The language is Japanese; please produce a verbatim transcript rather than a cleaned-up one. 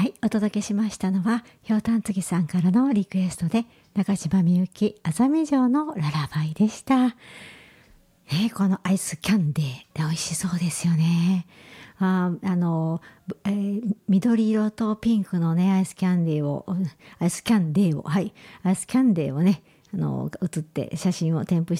はい、お届けしましたのはひょうたんつぎさんからのリクエストで中島みゆきあざみ城のララバイでした。ね、このアイスキャンデーで美味しそうですよね。ああの、えー、緑色とピンクのねアイスキャンデーをアイスキャンデーをはいアイスキャンデーをねあの写って写真を添付して